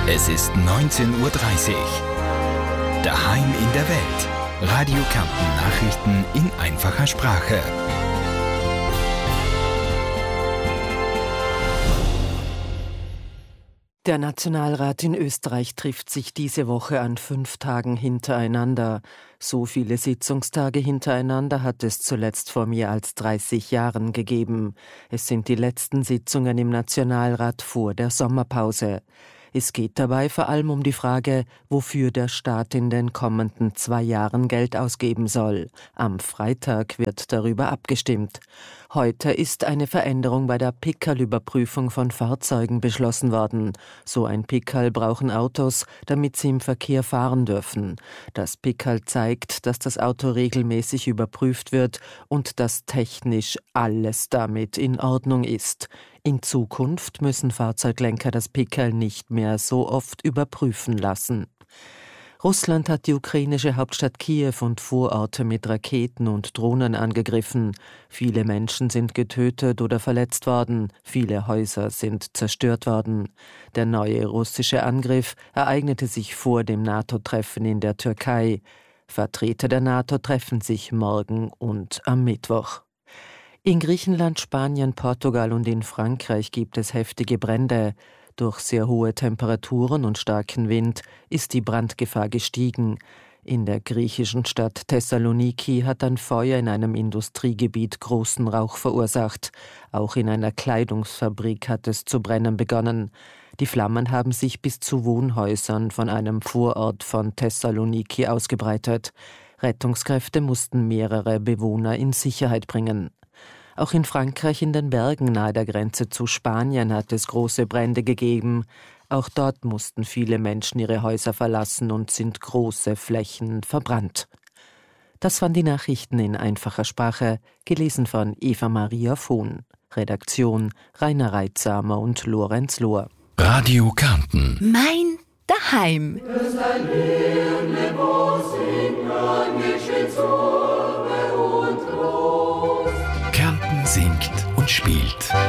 Es ist 19:30 Uhr. Daheim in der Welt. Radio Kärnten Nachrichten in einfacher Sprache. Der Nationalrat in Österreich trifft sich diese Woche an 5 Tagen hintereinander. So viele Sitzungstage hintereinander hat es zuletzt vor mehr als 30 Jahren gegeben. Es sind die letzten Sitzungen im Nationalrat vor der Sommerpause. Es geht dabei vor allem um die Frage, wofür der Staat in den kommenden 2 Jahren Geld ausgeben soll. Am Freitag wird darüber abgestimmt. Heute ist eine Veränderung bei der Pickerl-Überprüfung von Fahrzeugen beschlossen worden. So ein Pickerl brauchen Autos, damit sie im Verkehr fahren dürfen. Das Pickerl zeigt, dass das Auto regelmäßig überprüft wird und dass technisch alles damit in Ordnung ist. In Zukunft müssen Fahrzeuglenker das Pickerl nicht mehr so oft überprüfen lassen. Russland hat die ukrainische Hauptstadt Kiew und Vororte mit Raketen und Drohnen angegriffen. Viele Menschen sind getötet oder verletzt worden. Viele Häuser sind zerstört worden. Der neue russische Angriff ereignete sich vor dem NATO-Treffen in der Türkei. Vertreter der NATO treffen sich morgen und am Mittwoch. In Griechenland, Spanien, Portugal und in Frankreich gibt es heftige Brände. Durch sehr hohe Temperaturen und starken Wind ist die Brandgefahr gestiegen. In der griechischen Stadt Thessaloniki hat ein Feuer in einem Industriegebiet großen Rauch verursacht. Auch in einer Kleidungsfabrik hat es zu brennen begonnen. Die Flammen haben sich bis zu Wohnhäusern von einem Vorort von Thessaloniki ausgebreitet. Rettungskräfte mussten mehrere Bewohner in Sicherheit bringen. Auch in Frankreich in den Bergen nahe der Grenze zu Spanien hat es große Brände gegeben. Auch dort mussten viele Menschen ihre Häuser verlassen und sind große Flächen verbrannt. Das waren die Nachrichten in einfacher Sprache, gelesen von Eva Maria Vohn. Redaktion Rainer Reitsamer und Lorenz Lohr. Radio Kärnten. Mein Daheim. Kärnten singt und spielt.